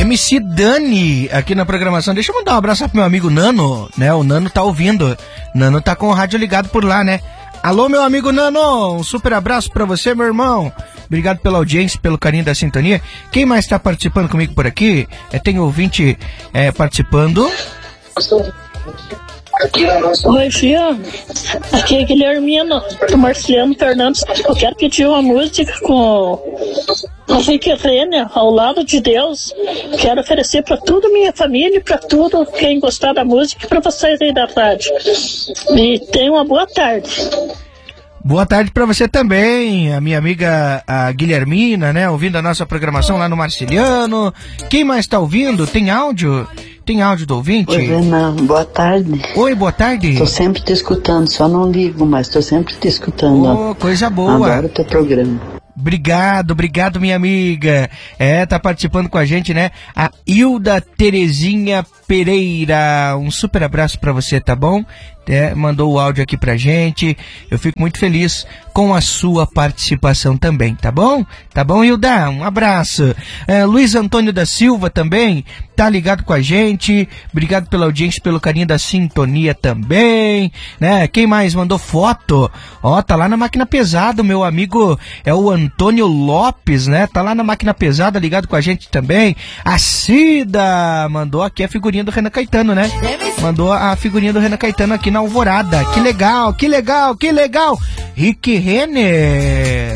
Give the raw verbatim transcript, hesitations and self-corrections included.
M C Dani, aqui na programação. Deixa eu mandar um abraço pro meu amigo Nano, né? O Nano tá ouvindo. Nano tá com o rádio ligado por lá, né? Alô, meu amigo Nano, um super abraço pra você, meu irmão. Obrigado pela audiência, pelo carinho da sintonia. Quem mais tá participando comigo por aqui? É, tem ouvinte é, participando. Oi, Fia. Aqui é Guilhermina, do Marceliano Fernandes. Eu quero pedir uma música com a Rick Renner, Ao Lado de Deus. Quero oferecer para toda a minha família e para tudo quem gostar da música e para vocês aí da rádio. E tenham uma boa tarde. Boa tarde pra você também, a minha amiga a Guilhermina, né? Ouvindo a nossa programação lá no Marceliano. Quem mais tá ouvindo? Tem áudio? Tem áudio do ouvinte? Oi, Renan, boa tarde. Oi, boa tarde. Tô sempre te escutando, só não ligo, mas tô sempre te escutando. Oh, coisa boa. Adoro o teu programa. Obrigado, obrigado, minha amiga. É, tá participando com a gente, né? A Hilda Terezinha Pereira. Um super abraço pra você, tá bom? É, mandou o áudio aqui pra gente. Eu fico muito feliz com a sua participação também, tá bom? Tá bom, Hilda? Um abraço. É, Luiz Antônio da Silva também tá ligado com a gente. Obrigado pela audiência, pelo carinho da sintonia também, né? Quem mais mandou foto? Ó, tá lá na Máquina Pesada, meu amigo é o Antônio Lopes, né? Tá lá na Máquina Pesada ligado com a gente também. A Cida mandou aqui a figurinha do Renan Caetano, né? Mandou a figurinha do Renan Caetano aqui na Alvorada. Que legal, que legal, que legal. Rick Renner.